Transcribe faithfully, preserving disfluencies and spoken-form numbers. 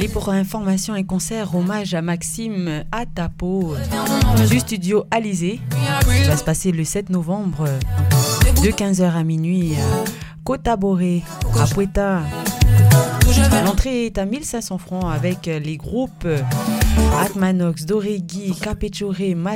Et pour information, un concert hommage à Maxime Atapo du studio Alizé va se passer le sept novembre de quinze heures à minuit à Côte-à-Boré, à Poueta. L'entrée est à mille cinq cents francs avec les groupes Atmanox, Dorégui, Capechoré, Mat